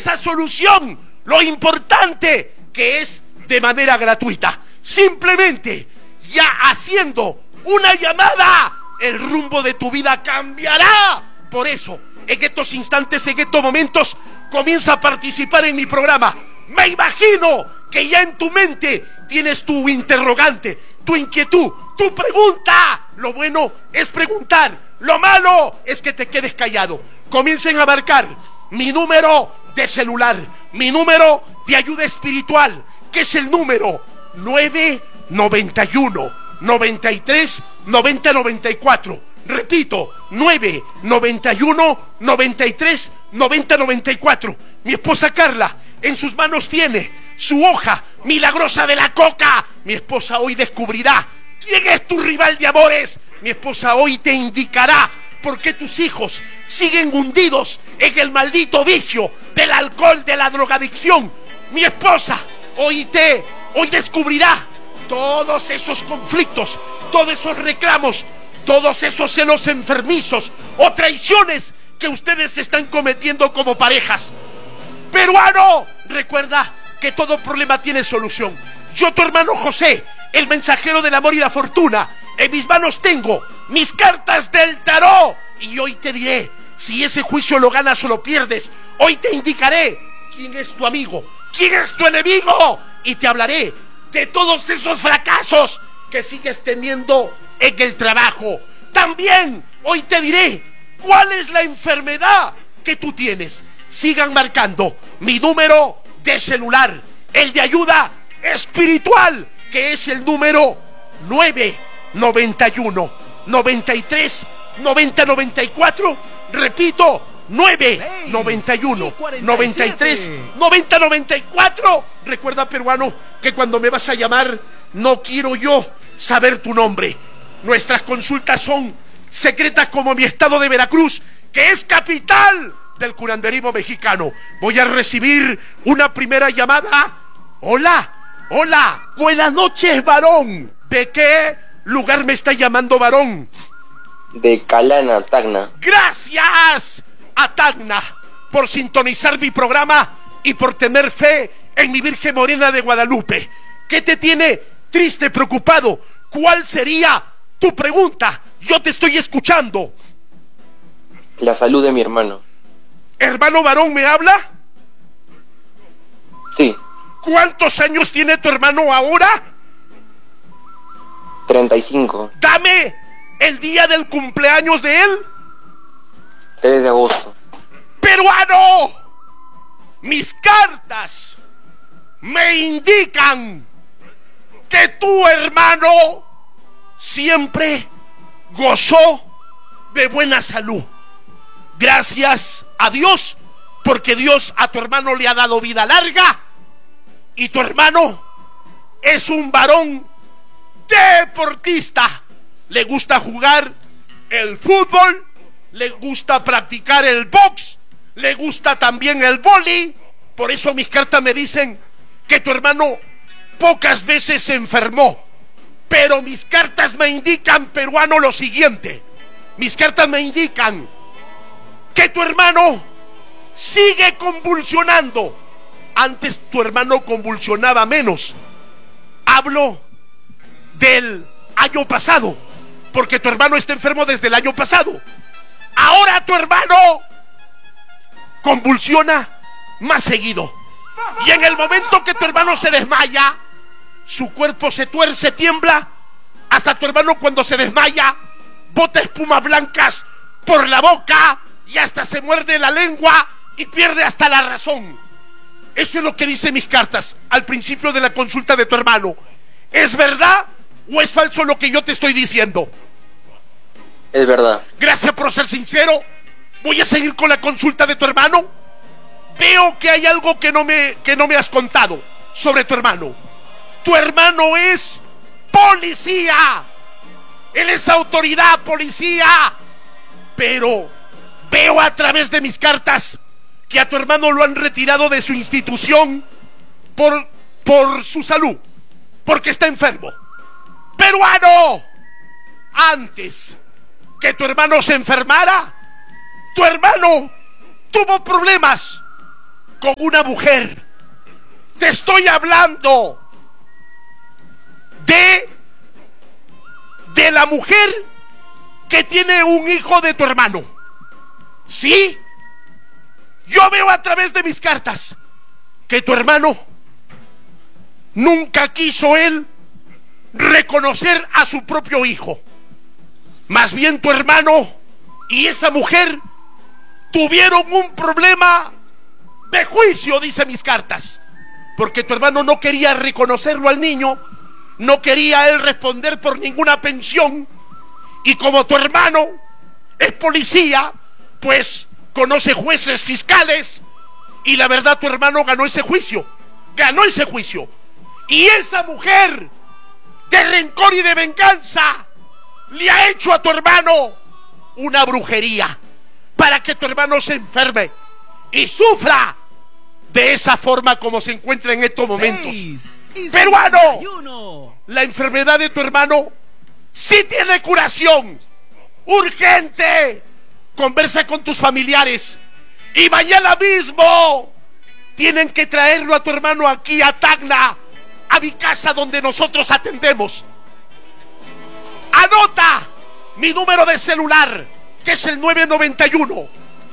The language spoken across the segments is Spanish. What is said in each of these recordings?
esa solución, lo importante que es de manera gratuita. Simplemente ya haciendo una llamada, el rumbo de tu vida cambiará. Por eso, en estos instantes, en estos momentos, comienza a participar en mi programa. Me imagino que ya en tu mente tienes tu interrogante, tu inquietud, tu pregunta. Lo bueno es preguntar, lo malo es que te quedes callado. Comiencen a marcar mi número de celular, mi número de ayuda espiritual, que es el número 991 93 90 94. Repito, 991 93 90 94. Mi esposa Carla en sus manos tiene su hoja milagrosa de la coca. Mi esposa hoy descubrirá quién es tu rival de amores. Mi esposa hoy te indicará por qué tus hijos siguen hundidos en el maldito vicio del alcohol, de la drogadicción. Mi esposa hoy descubrirá todos esos conflictos, todos esos reclamos, todos esos celos enfermizos o traiciones que ustedes están cometiendo como parejas. Peruano, recuerda que todo problema tiene solución. Yo, tu hermano José, el mensajero del amor y la fortuna, en mis manos tengo mis cartas del tarot. Y hoy te diré si ese juicio lo ganas o lo pierdes. Hoy te indicaré quién es tu amigo, quién es tu enemigo. Y te hablaré de todos esos fracasos que sigues teniendo en el trabajo. También hoy te diré cuál es la enfermedad que tú tienes. Sigan marcando mi número de celular, el de ayuda espiritual, que es el número 991 93 90 94. Repito, 991 93 90 94. Recuerda, peruano, que cuando me vas a llamar no quiero yo saber tu nombre. Nuestras consultas son secretas como mi estado de Veracruz, que es capital del curanderismo mexicano. Voy a recibir una primera llamada. Hola, buenas noches, varón. ¿De qué lugar me está llamando, varón? De Calana, Tacna. Gracias a Tacna por sintonizar mi programa y por tener fe en mi Virgen Morena de Guadalupe. ¿Qué te tiene triste, preocupado? ¿Cuál sería tu pregunta? Yo te estoy escuchando. La salud de mi hermano. ¿Hermano varón me habla? Sí. ¿Cuántos años tiene tu hermano ahora? 35. Dame el día del cumpleaños de él. 3 de agosto. ¡Peruano! Mis cartas me indican que tu hermano siempre gozó de buena salud. Gracias a Dios, porque Dios a tu hermano le ha dado vida larga. Y tu hermano es un varón deportista. Le gusta jugar el fútbol, le gusta practicar el box, le gusta también el vóley. Por eso mis cartas me dicen que tu hermano pocas veces se enfermó. Pero mis cartas me indican, peruano, lo siguiente. Mis cartas me indican que tu hermano sigue convulsionando. Antes tu hermano convulsionaba menos. Hablo del año pasado, porque tu hermano está enfermo desde el año pasado. Ahora tu hermano convulsiona más seguido. Y en el momento que tu hermano se desmaya, su cuerpo se tuerce, tiembla. Hasta tu hermano, cuando se desmaya, bota espumas blancas por la boca y hasta se muerde la lengua y pierde hasta la razón. Eso es lo que dicen mis cartas al principio de la consulta de tu hermano. ¿Es verdad o es falso lo que yo te estoy diciendo? Es verdad. Gracias por ser sincero. Voy a seguir con la consulta de tu hermano. Veo que hay algo que no me has contado sobre tu hermano. Tu hermano es policía. Él es autoridad, policía. Pero veo a través de mis cartas que a tu hermano lo han retirado de su institución por su salud, porque está enfermo. Peruano, antes que tu hermano se enfermara, tu hermano tuvo problemas con una mujer. Te estoy hablando de la mujer que tiene un hijo de tu hermano. ¿Sí? Yo veo a través de mis cartas que tu hermano nunca quiso él reconocer a su propio hijo. Más bien tu hermano y esa mujer tuvieron un problema de juicio, dice mis cartas, porque tu hermano no quería reconocerlo al niño, no quería él responder por ninguna pensión, y como tu hermano es policía, pues conoce jueces, fiscales, y la verdad tu hermano ganó ese juicio, y esa mujer de rencor y de venganza le ha hecho a tu hermano una brujería para que tu hermano se enferme y sufra de esa forma como se encuentra en estos momentos. Peruano, la enfermedad de tu hermano sí tiene curación. Urgente, conversa con tus familiares y mañana mismo tienen que traerlo a tu hermano aquí a Tacna, a mi casa donde nosotros atendemos. Anota mi número de celular, que es el 991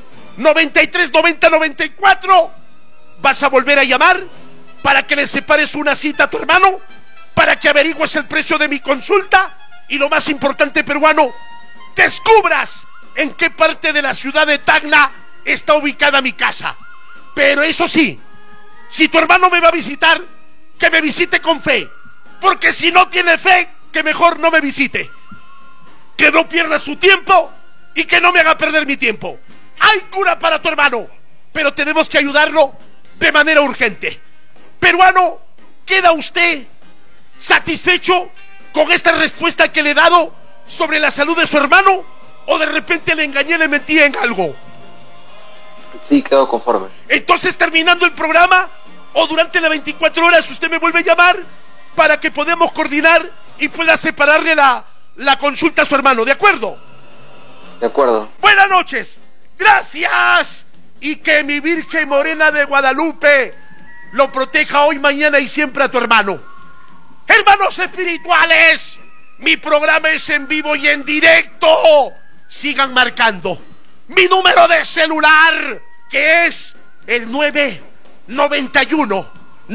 93 90 94. Vas a volver a llamar para que le separes una cita a tu hermano, para que averigües el precio de mi consulta y, lo más importante, peruano, descubras en qué parte de la ciudad de Tacna está ubicada mi casa. Pero eso sí, si tu hermano me va a visitar, que me visite con fe, porque si no tiene fe, que mejor no me visite, que no pierda su tiempo y que no me haga perder mi tiempo. Hay cura para tu hermano, pero tenemos que ayudarlo de manera urgente. Peruano, ¿queda usted satisfecho con esta respuesta que le he dado sobre la salud de su hermano? ¿O de repente le engañé, le mentí en algo? Sí, quedo conforme. Entonces, terminando el programa o durante las 24 horas, usted me vuelve a llamar para que podamos coordinar y pueda separarle la consulta a su hermano. ¿De acuerdo? De acuerdo. Buenas noches. Gracias. Y que mi Virgen Morena de Guadalupe lo proteja hoy, mañana y siempre a tu hermano. Hermanos espirituales, mi programa es en vivo y en directo. Sigan marcando mi número de celular, que es el 991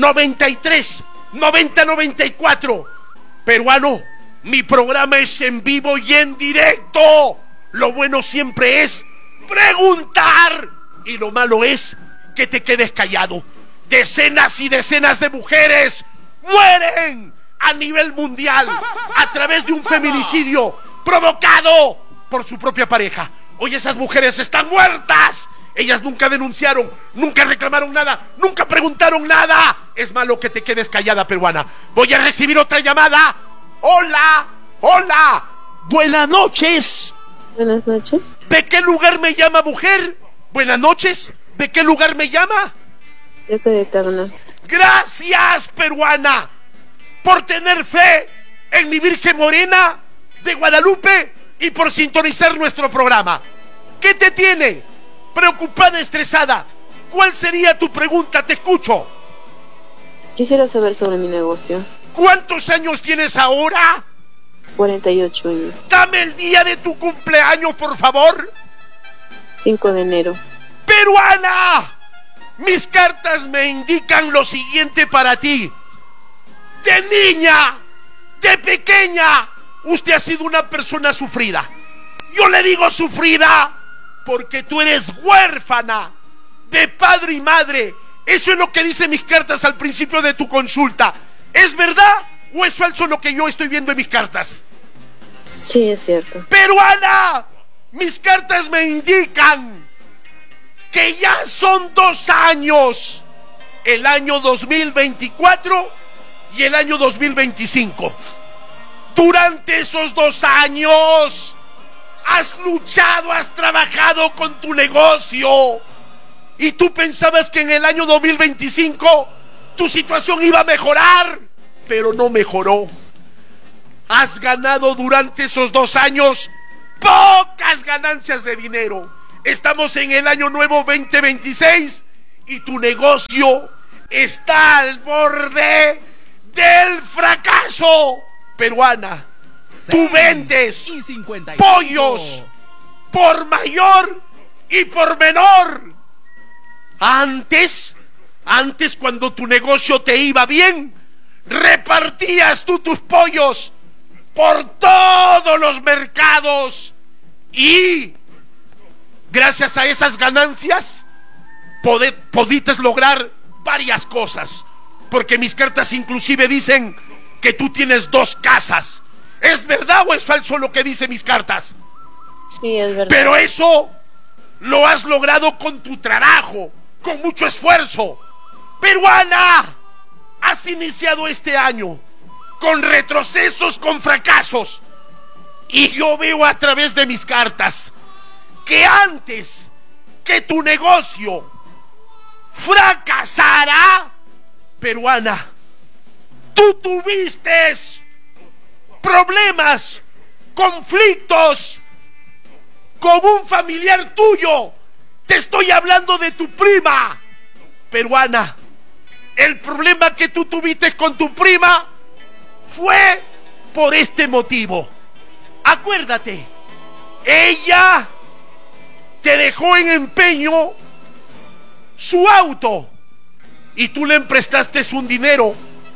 93 90 94. Peruano, mi programa es en vivo y en directo. Lo bueno siempre es preguntar y lo malo es que te quedes callado. Decenas y decenas de mujeres mueren a nivel mundial a través de un feminicidio provocado por su propia pareja. Hoy esas mujeres están muertas. Ellas nunca denunciaron, nunca reclamaron nada, nunca preguntaron nada. Es malo que te quedes callada, peruana. Voy a recibir otra llamada. Hola, hola. Buenas noches. Buenas noches. ¿De qué lugar me llama, mujer? Buenas noches. ¿De qué lugar me llama? De acá de Tacna. Gracias, peruana, por tener fe en mi Virgen Morena de Guadalupe y por sintonizar nuestro programa. ¿Qué te tiene preocupada, estresada? ¿Cuál sería tu pregunta? Te escucho. Quisiera saber sobre mi negocio. ¿Cuántos años tienes ahora? 48 años. Dame el día de tu cumpleaños, por favor. 5 de enero. ¡Peruana! Mis cartas me indican lo siguiente para ti. De niña, de pequeña, usted ha sido una persona sufrida. Yo le digo sufrida porque tú eres huérfana de padre y madre. Eso es lo que dicen mis cartas al principio de tu consulta. ¿Es verdad o es falso lo que yo estoy viendo en mis cartas? Sí, es cierto. Peruana, mis cartas me indican que ya son 2 años, el año 2024 y el año 2025. Durante esos 2 años has luchado, has trabajado con tu negocio y tú pensabas que en el año 2025 tu situación iba a mejorar, pero no mejoró. Has ganado durante esos 2 años pocas ganancias de dinero. Estamos en el año nuevo 2026 y tu negocio está al borde del fracaso. Peruana, tú vendes pollos por mayor y por menor. Antes cuando tu negocio te iba bien, repartías tú tus pollos por todos los mercados y gracias a esas ganancias pudiste lograr varias cosas, porque mis cartas inclusive dicen que tú tienes 2 casas. ¿Es verdad o es falso lo que dicen mis cartas? Sí, es verdad. Pero eso lo has logrado con tu trabajo, con mucho esfuerzo. Peruana, has iniciado este año con retrocesos, con fracasos, y yo veo a través de mis cartas que antes que tu negocio fracasara, peruana, tú tuviste problemas, conflictos con un familiar tuyo. Te estoy hablando de tu prima, peruana. El problema que tú tuviste con tu prima fue por este motivo. Acuérdate, ella te dejó en empeño su auto y tú le prestaste un dinero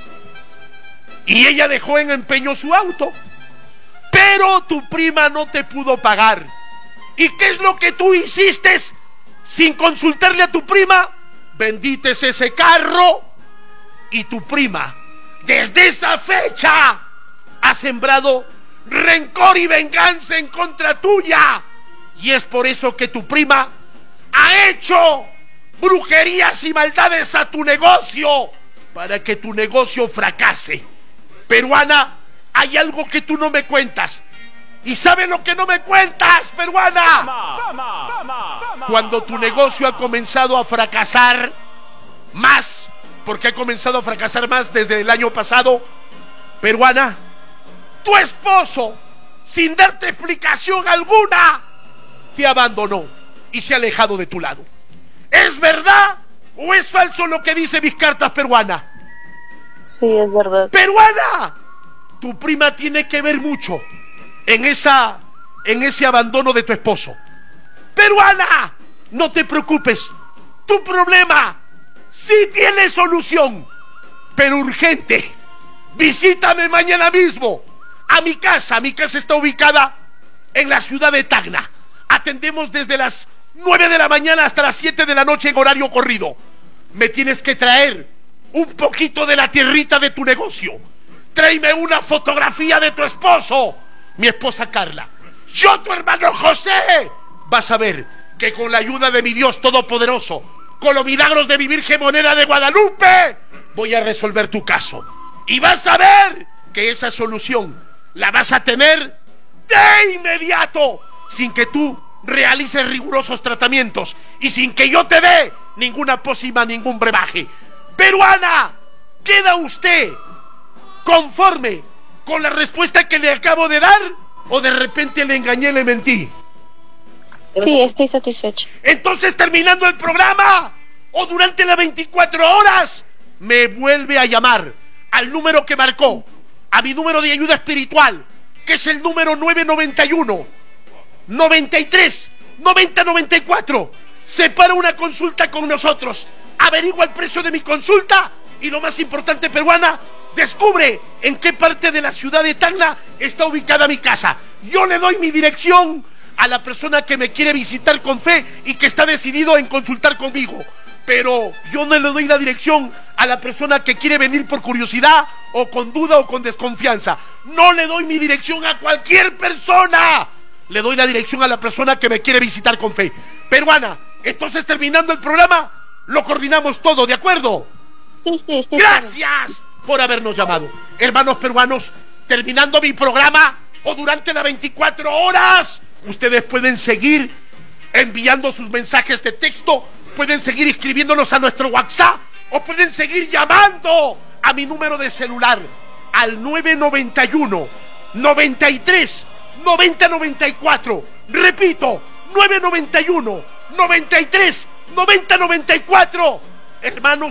y ella dejó en empeño su auto, pero tu prima no te pudo pagar. ¿Y qué es lo que tú hiciste sin consultarle a tu prima? Vendiste ese carro y tu prima desde esa fecha ha sembrado rencor y venganza en contra tuya, y es por eso que tu prima ha hecho brujerías y maldades a tu negocio para que tu negocio fracase. Peruana, hay algo que tú no me cuentas. ¿Y sabes lo que no me cuentas, peruana? Cuando tu negocio ha comenzado a fracasar más, porque ha comenzado a fracasar más desde el año pasado, peruana, tu esposo, sin darte explicación alguna, te abandonó y se ha alejado de tu lado. ¿Es verdad o es falso lo que dice mis cartas, peruana? Sí, es verdad. Peruana, tu prima tiene que ver mucho en ese abandono de tu esposo. Peruana, no te preocupes, tu problema sí tiene solución, pero urgente. Visítame mañana mismo a mi casa. Mi casa está ubicada en la ciudad de Tacna. Atendemos desde las 9 de la mañana hasta las 7 de la noche en horario corrido. Me tienes que traer un poquito de la tierrita de tu negocio. Tráeme una fotografía de tu esposo, mi esposa Carla. Yo, tu hermano José, vas a ver que con la ayuda de mi Dios Todopoderoso, con los milagros de mi Virgen Monera de Guadalupe, voy a resolver tu caso. Y vas a ver que esa solución la vas a tener de inmediato, sin que tú realices rigurosos tratamientos y sin que yo te dé ninguna pócima, ningún brebaje. Peruana, ¿queda usted conforme con la respuesta que le acabo de dar o de repente le engañé, le mentí? Sí, estoy satisfecha. Entonces, terminando el programa o durante las 24 horas, me vuelve a llamar al número que marcó, a mi número de ayuda espiritual, que es el número 991 93 90 94. Separa una consulta con nosotros, averigua el precio de mi consulta y, lo más importante, peruana, descubre en qué parte de la ciudad de Tacna está ubicada mi casa. Yo le doy mi dirección a la persona que me quiere visitar con fe y que está decidido en consultar conmigo, pero yo no le doy la dirección a la persona que quiere venir por curiosidad o con duda o con desconfianza. No le doy mi dirección a cualquier persona, le doy la dirección a la persona que me quiere visitar con fe. Peruana, entonces, terminando el programa, lo coordinamos todo, ¿de acuerdo? Sí. Gracias por habernos llamado. Hermanos peruanos, terminando mi programa o durante las 24 horas, ustedes pueden seguir enviando sus mensajes de texto, pueden seguir escribiéndonos a nuestro WhatsApp o pueden seguir llamando a mi número de celular al 991 93 90 94. Repito, 991 93 9094. Hermanos,